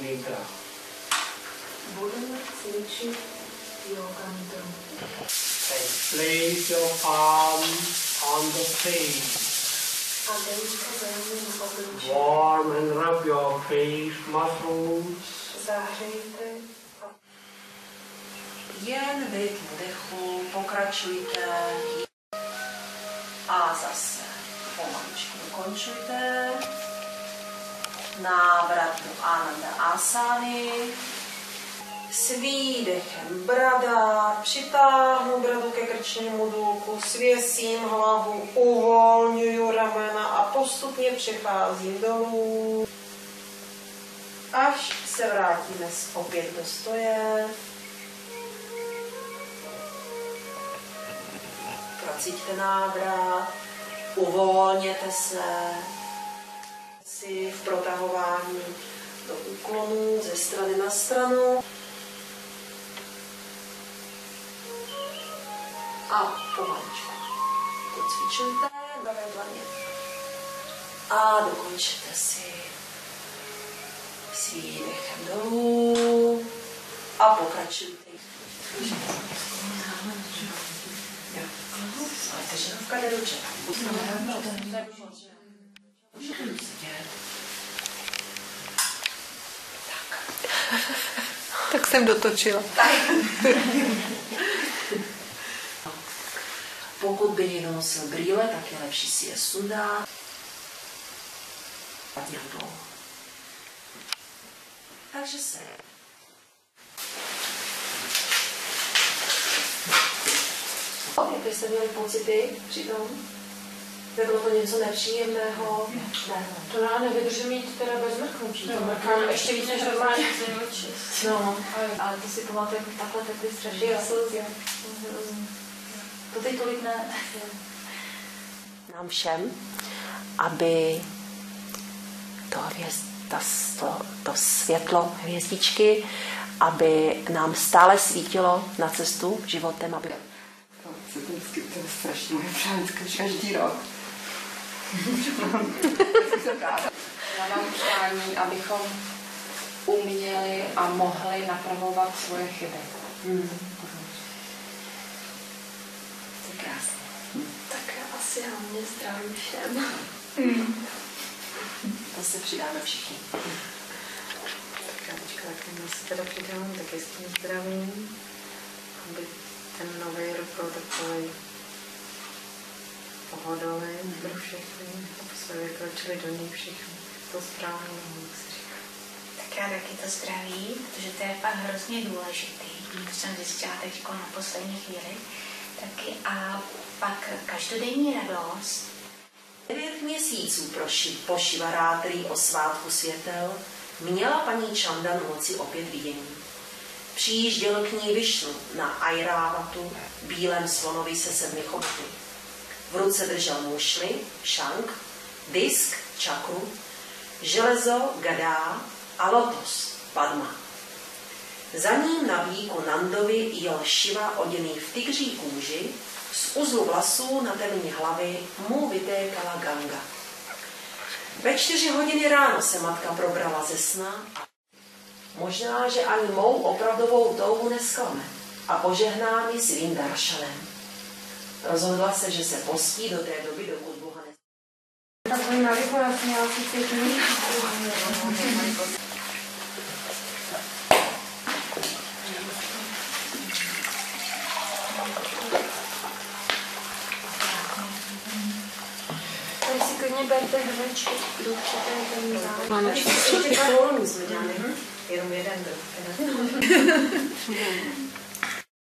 nidra. Budeme cvičit yoga nidru. And place your palm on the face. A dejte velmi na obličej. Warm and rub your face muscles. Zahřejte. Jen v rytmu dechu pokračujte a zase pomaličku ukončujte. Návrat do Ananda Asány. S výdechem brada, přitáhnu bradu ke krčnímu důlku, svěsím hlavu, uvolňuju ramena a postupně přecházím dolů. Až se vrátíme opět do stoje. Procíťte návrat, uvolněte se si v protahování do úklonu ze strany na stranu. A pomaličku docvičujte pravé dlaně a dokončete si s výdechem dolů a pokračujte. Ale ženovka jde do čela. Tak jsem dotočila. Pokud by někdo nosil brýle, tak je lepší si je sundat. Takže se. Jaké jste měli pocity při tom? Bylo to něco nepříjemného? Ne. To já nevydržím jít teda bez mrknutí. To mrkám ještě víc než normálně. No. Ale to si pamatuju, jako takhle ty strašně slzy. To teď tolik ne. Nám všem, aby to světlo hvězdičky, aby nám stále svítilo na cestu životem, aby... To je strašně moje přání, každý rok. Já mám přání, abychom uměli a mohli napravovat svoje chyby. To je krásné. Tak asi hlavně zdraví všem. To se přidáme všichni. Tak já teďka se teda přidám taky s tím zdravím, aby ten nový rok byl takový pohodlný pro všechny, aby jsme vykročili do něj všichni. To správně jak se říká. Tak já taky to zdraví, protože to je fakt hrozně důležitý. To jsem zjistila teď na poslední chvíli. Taky a pak každodenní radost. 9 měsíců po Šivarátri o svátku světel měla paní Chandan moci opět vidění. Přijížděl k ní Višnu na Airávatu, bílém slonovi se 7 chobty. V ruce držel mušli, šank, disk, čakru, železo, gadá a lotos, padma. Za ním na víku Nandovi jel Šiva oděný v tygří kůži, z uzlu vlasů na temní hlavy mu vytékala Ganga. Ve 4 hodiny ráno se matka probrala ze sna a možná, že ani mou opravdovou touhu nesklame a požehná mi svým daršanem. Rozhodla se, že se postí do té doby, dokud Boha ne... Tak jsem navykla, já jsem měla asi 5 minut. Tady si klidně berte hrnečky, kdo chcete ten zájem. Máme ještě kolonu jsme dělali, jenom jeden druh.